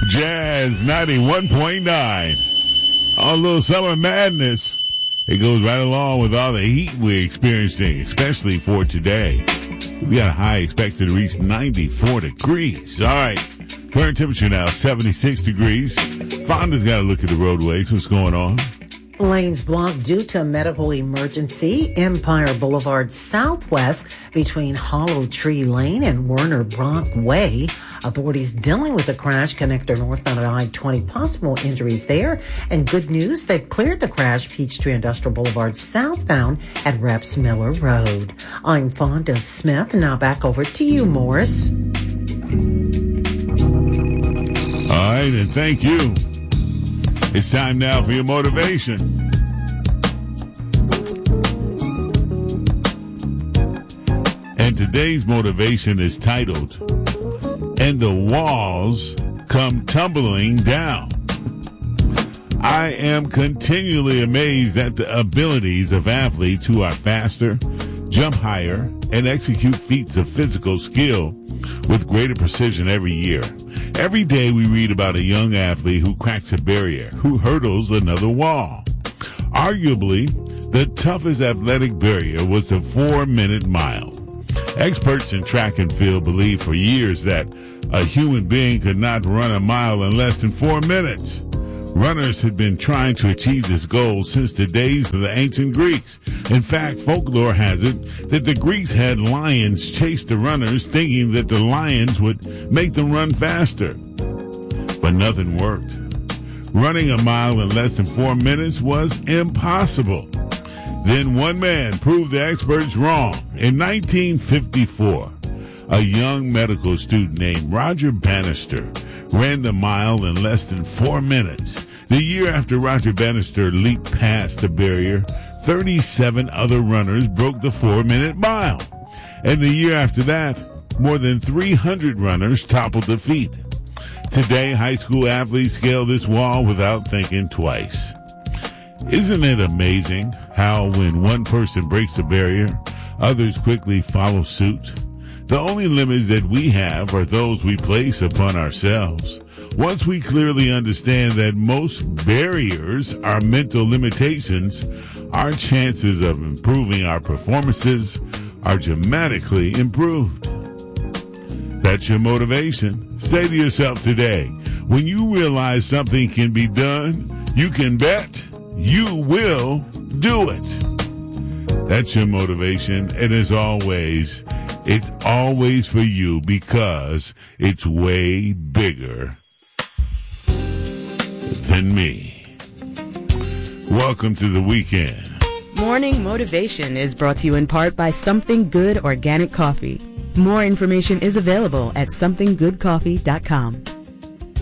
Jazz 91.9. A little summer madness. It goes right along with all the heat we're experiencing, especially for today. We got a high expected to reach 94 degrees. All right. Current temperature now 76 degrees. Fonda's got to look at the roadways. What's going on? Lanes blocked due to a medical emergency. Empire Boulevard Southwest between Hollow Tree Lane and Werner Brock Way. Authorities dealing with the crash. Connector northbound at I-20. Possible injuries there. And good news, they've cleared the crash. Peachtree Industrial Boulevard southbound at Reps Miller Road. I'm Fonda Smith. Now back over to you, Morris. All right, and thank you. It's time now for your motivation. And today's motivation is titled, "And the Walls Come Tumbling Down." I am continually amazed at the abilities of athletes who are faster, jump higher, and execute feats of physical skill with greater precision every year. Every day we read about a young athlete who cracks a barrier, who hurdles another wall. Arguably, the toughest athletic barrier was the 4-minute mile. Experts in track and field believed for years that a human being could not run a mile in less than 4 minutes. Runners had been trying to achieve this goal since the days of the ancient Greeks. In fact, folklore has it that the Greeks had lions chase the runners, thinking that the lions would make them run faster. But nothing worked. Running a mile in less than 4 minutes was impossible. Then one man proved the experts wrong. In 1954, a young medical student named Roger Bannister ran the mile in less than 4 minutes. The year after Roger Bannister leaped past the barrier, 37 other runners broke the 4-minute mile. And the year after that, more than 300 runners toppled the feat. Today, high school athletes scale this wall without thinking twice. Isn't it amazing how when one person breaks the barrier, others quickly follow suit? The only limits that we have are those we place upon ourselves. Once we clearly understand that most barriers are mental limitations, our chances of improving our performances are dramatically improved. That's your motivation. Say to yourself today, when you realize something can be done, you can bet you will do it. That's your motivation, and as always, it's always for you because it's way bigger than me. Welcome to the weekend. Morning Motivation is brought to you in part by Something Good Organic Coffee. More information is available at somethinggoodcoffee.com.